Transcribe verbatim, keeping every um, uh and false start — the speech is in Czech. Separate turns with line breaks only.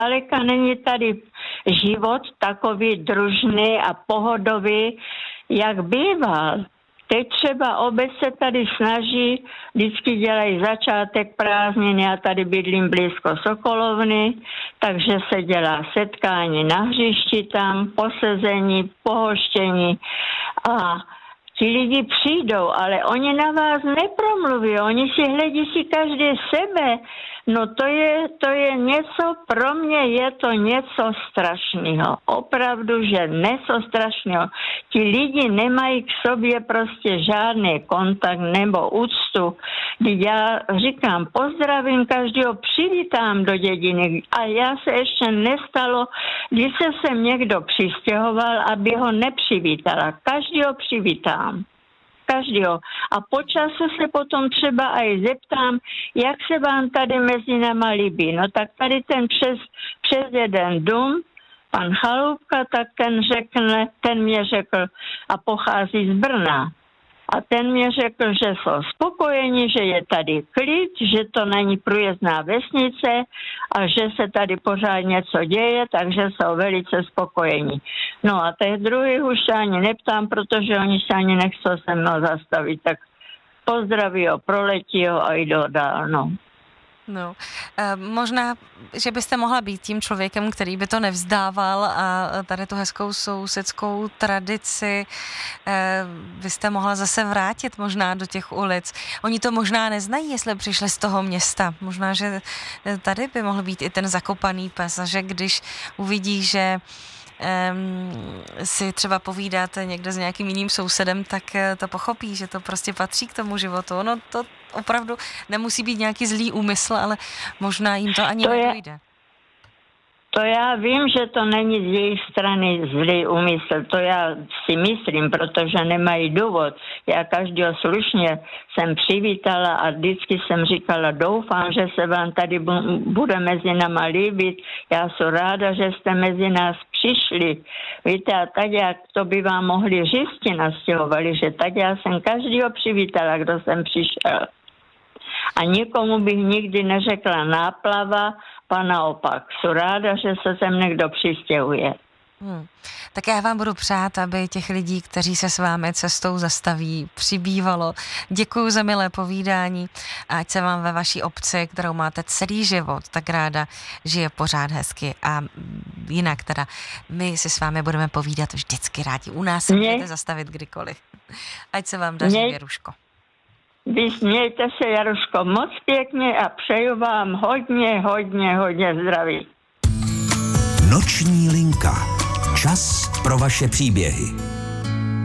Zdaleka není tady život takový družný a pohodový, jak býval. Teď třeba obec se tady snaží, vždycky dělají začátek prázdnin, já tady bydlím blízko Sokolovny, takže se dělá setkání na hřišti tam, posezení, pohoštění a ti lidi přijdou, ale oni na vás nepromluví, oni si hledí si každý sebe. No to je, to je něco, pro mě je to něco strašného. Opravdu, že něco strašného. Ti lidi nemají k sobě prostě žádný kontakt nebo úctu. Když já říkám, pozdravím každého, přivítám do dědiny. A já se ještě nestalo, když se sem někdo přistěhoval, aby ho nepřivítala. Každého přivítám. Každého. A po času se potom třeba aj zeptám, jak se vám tady mezi náma líbí. No tak tady ten přes, přes jeden dům, pan Chaloupka, tak ten řekne, ten mě řekl a pochází z Brna. A ten mě řekl, že jsou spokojeni, že je tady klid, že to není průjezdná vesnice a že se tady pořád něco děje, takže jsou velice spokojeni. No a těch druhých už se ani neptám, protože oni se ani nechcou se mnou zastavit, tak pozdraví ho, proletí ho a jdou dál, no.
No, e, možná, že byste mohla být tím člověkem, který by to nevzdával a tady tu hezkou sousedskou tradici e, byste mohla zase vrátit možná do těch ulic. Oni to možná neznají, jestli přišli z toho města. Možná, že tady by mohl být i ten zakopaný pes a že když uvidí, že Um, si třeba povídáte někde s nějakým jiným sousedem, tak to pochopí, že to prostě patří k tomu životu. Ono to opravdu nemusí být nějaký zlý úmysl, ale možná jim to ani to nedojde. Je,
to já vím, že to není z jejich strany zlý úmysl, to já si myslím, protože nemají důvod. Já každého slušně jsem přivítala a vždycky jsem říkala, doufám, že se vám tady bude mezi náma líbit. Já jsem ráda, že jste mezi nás přišli. Víte, a tak jak to by vám mohli říct, nastěhovali, že tak já jsem každého přivítala, kdo jsem přišel. A nikomu bych nikdy neřekla náplava, pa naopak. Jsem ráda, že se sem někdo přistěhuje.
Hmm. Tak já vám budu přát, aby těch lidí, kteří se s vámi cestou zastaví, přibývalo. Děkuju za milé povídání a ať se vám ve vaší obci, kterou máte celý život, tak ráda žije pořád hezky. A jinak teda my si s vámi budeme povídat vždycky rádi. U nás se můžete zastavit kdykoliv. Ať se vám daří, Věruško.
Vy smějte se, Jaruško, moc pěkně a přeju vám hodně, hodně, hodně zdraví.
Noční linka. Čas pro vaše příběhy.